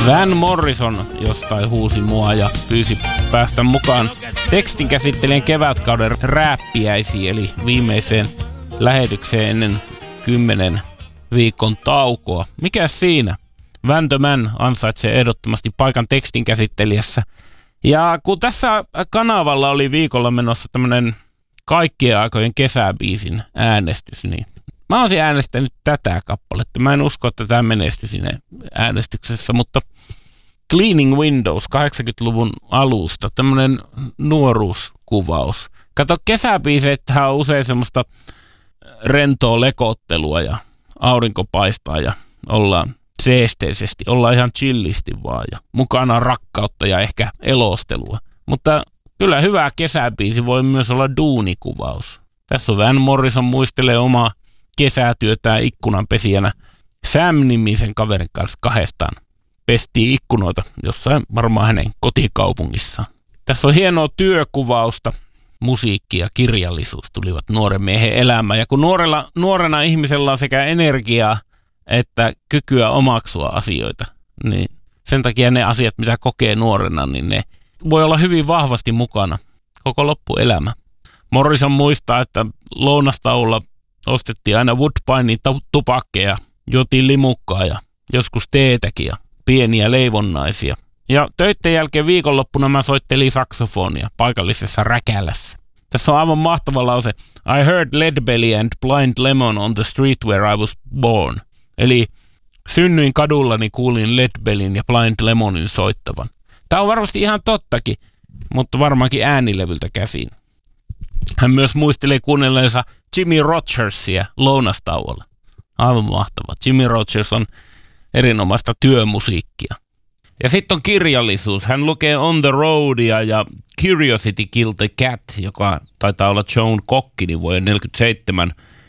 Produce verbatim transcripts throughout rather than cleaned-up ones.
Van Morrison jostain huusi mua ja pyysi päästä mukaan tekstin käsittelijän kevätkauden rääppiäisiin, eli viimeiseen lähetykseen ennen kymmenen viikon taukoa. Mikä siinä? Van the Man ansaitsee ehdottomasti paikan tekstin käsittelijässä. Ja kun tässä kanavalla oli viikolla menossa tämmönen kaikkien aikojen kesäbiisin äänestys, niin mä oon äänestänyt tätä kappaletta. Mä en usko, että tämä menestyi siinä äänestyksessä, mutta Cleaning Windows kahdeksankymmentäluvun alusta, tämmönen nuoruuskuvaus. Kato, kesäbiiseethän on usein semmoista rentoa lekottelua ja aurinko paistaa ja ollaan seesteisesti, ollaan ihan chillisti vaan ja mukana on rakkautta ja ehkä elostelua. Mutta kyllä hyvä kesäbiisi voi myös olla duunikuvaus. Tässä on Van Morrison muistelee omaa kesätyötään ikkunanpesijänä. Sam-nimisen kaverin kanssa kahdestaan pestiin ikkunoita jossain varmaan hänen kotikaupungissaan. Tässä on hienoa työkuvausta. Musiikki ja kirjallisuus tulivat nuoren miehen elämään. Ja kun nuorella, nuorena ihmisellä on sekä energiaa että kykyä omaksua asioita, niin sen takia ne asiat, mitä kokee nuorena, niin ne voi olla hyvin vahvasti mukana koko loppuelämä. Morrison muistaa, että lounastaulla ostettiin aina Woodbinein tupakkeja, juotiin limukkaa ja joskus teetäkin ja pieniä leivonnaisia. Ja töitten jälkeen viikonloppuna mä soittelin saksofonia paikallisessa Räkälässä. Tässä on aivan mahtava lause. I heard Leadbelly and Blind Lemon on the street where I was born. Eli synnyin kadulla, niin kuulin Leadbellyn ja Blind Lemonin soittavan. Tämä on varmasti ihan tottakin, mutta varmaankin äänilevyltä käsin. Hän myös muistelee kuunnelleensa Jimmy Rogersia lounastauolla. Aivan mahtava. Jimmy Rogers on erinomaista työmusiikkia. Ja sitten on kirjallisuus. Hän lukee On the Roadia ja Curiosity Killed the Cat, joka taitaa olla Joan Cockinin vuoden neljäkymmentäseitsemän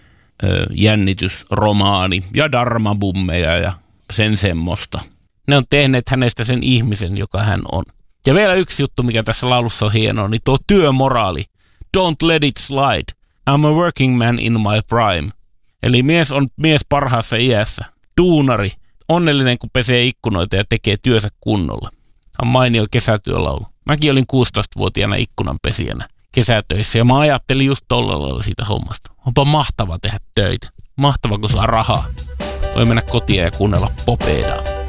ö, jännitysromaani ja Dharma-bummeja ja sen semmoista. Ne on tehneet hänestä sen ihmisen, joka hän on. Ja vielä yksi juttu, mikä tässä laulussa on hienoa, niin tuo työmoraali. Don't let it slide. I'm a working man in my prime. Eli mies on mies parhaassa iässä. Duunari. Onnellinen, kun pesee ikkunoita ja tekee työnsä kunnolla. On mainio kesätyölaulu. Mäkin olin kuusitoistavuotiaana ikkunanpesijänä kesätöissä ja mä ajattelin just tolla lailla siitä hommasta. Onpa mahtava tehdä töitä. Mahtava, kun saa rahaa. Voi mennä kotiin ja kuunnella popedaa.